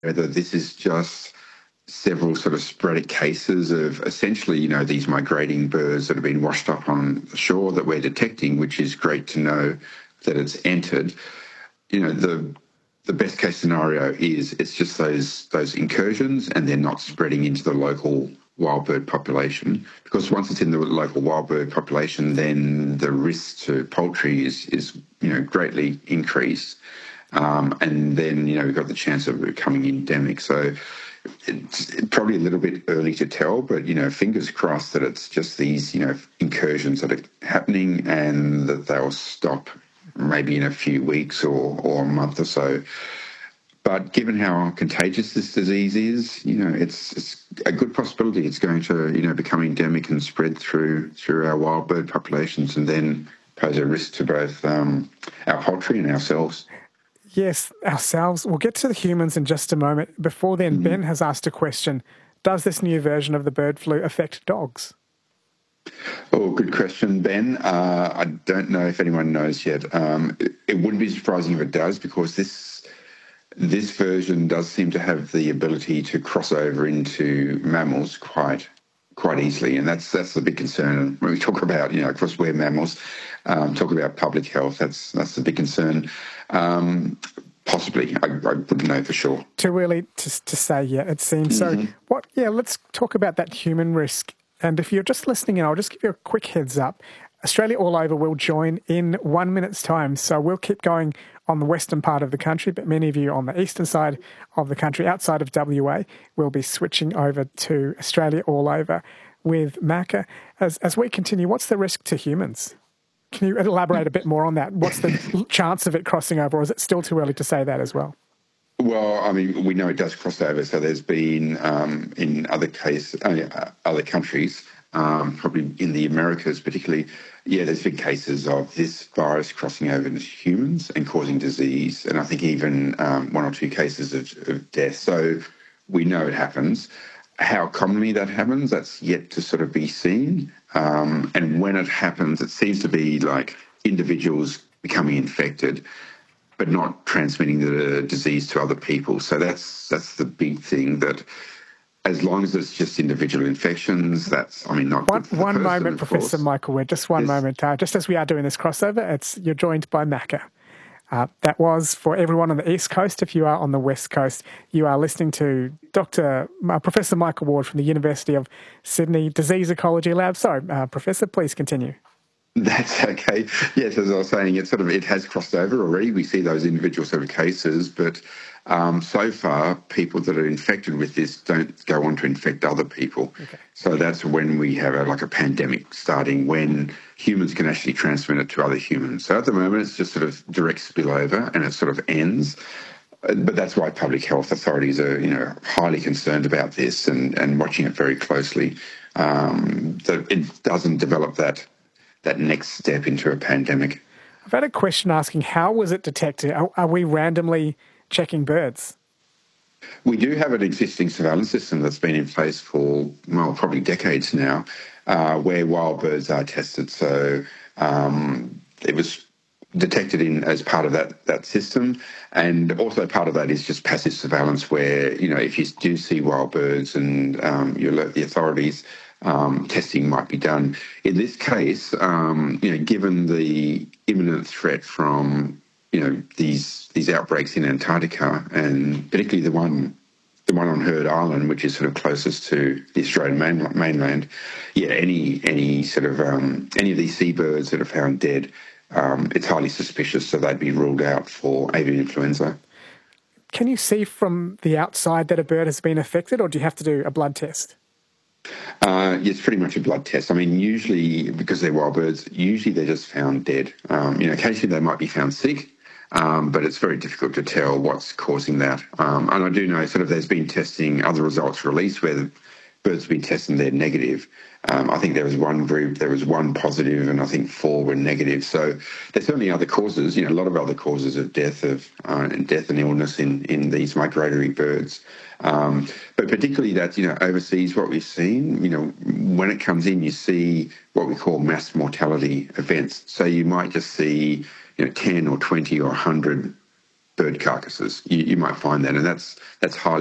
whether this is just several sort of sporadic cases of essentially, these migrating birds that have been washed up on shore that we're detecting, which is great to know that it's entered. The best case scenario is it's just those incursions and they're not spreading into the local wild bird population, because once it's in the local wild bird population, then the risk to poultry is greatly increased. And then, we've got the chance of it becoming endemic. So it's probably a little bit early to tell, but, fingers crossed that it's just these, incursions that are happening and that they'll stop maybe in a few weeks or a month or so. But given how contagious this disease is, it's a good possibility it's going to, become endemic and spread through our wild bird populations and then pose a risk to both our poultry and ourselves. Yes, ourselves. We'll get to the humans in just a moment. Before then, Ben has asked a question. Does this new version of the bird flu affect dogs? Oh, good question, Ben. I don't know if anyone knows yet. It wouldn't be surprising if it does, because this version does seem to have the ability to cross over into mammals quite easily, and that's the big concern when we talk about of course we're mammals. Talk about public health. That's the big concern. Possibly, I wouldn't know for sure. Too early to say yet, it seems. So, let's talk about that human risk. And if you're just listening in, I'll just give you a quick heads up. Australia All Over will join in 1 minute's time. So we'll keep going on the western part of the country, but many of you on the eastern side of the country, outside of WA, will be switching over to Australia All Over with Macca. As we continue, what's the risk to humans? Can you elaborate a bit more on that? What's the chance of it crossing over, or is it still too early to say that as well? Well, I mean, we know it does cross over. So there's been in other countries, probably in the Americas particularly, there's been cases of this virus crossing over into humans and causing disease, and I think even one or two cases of death. So we know it happens. How commonly that happens, that's yet to sort of be seen. And when it happens, it seems to be like individuals becoming infected but not transmitting the disease to other people. So that's the big thing, that as long as it's just individual infections, that's, not good for the One person, moment, Professor Michael Weir, just one moment. Just as we are doing this crossover, you're joined by Macca. That was for everyone on the East Coast. If you are on the West Coast, you are listening to Professor Michael Ward from the University of Sydney Disease Ecology Lab. Sorry, Professor, please continue. That's okay. Yes, as I was saying, it has crossed over already. We see those individual sort of cases, but so far, people that are infected with this don't go on to infect other people. Okay. So that's when we have a pandemic starting, when humans can actually transmit it to other humans. So at the moment, it's just sort of direct spillover, and it sort of ends. But that's why public health authorities are, highly concerned about this and watching it very closely, that it doesn't develop that next step into a pandemic. I've had a question asking, how was it detected? Are we randomly checking birds? We do have an existing surveillance system that's been in place for, probably decades now, where wild birds are tested. So it was detected as part of that system. And also part of that is just passive surveillance, where, if you do see wild birds and you alert the authorities, testing might be done. In this case, given the imminent threat from these outbreaks in Antarctica, and particularly the one on Heard Island, which is sort of closest to the Australian mainland, any sort of any of these seabirds that are found dead, it's highly suspicious, so they'd be ruled out for avian influenza. Can you see from the outside that a bird has been affected, or do you have to do a blood test? It's pretty much a blood test. Usually, because they're wild birds, usually they're just found dead. Occasionally they might be found sick, but it's very difficult to tell what's causing that. And I do know there's been testing, other results released where the birds have been tested and they're negative. I think there was one group, there was one positive, and I think 4 were negative. So there's certainly other causes, a lot of other causes of death and illness in these migratory birds. But particularly that, overseas, what we've seen, when it comes in, you see what we call mass mortality events. So you might just see, 10 or 20 or 100 bird carcasses. You might find that, and that's highly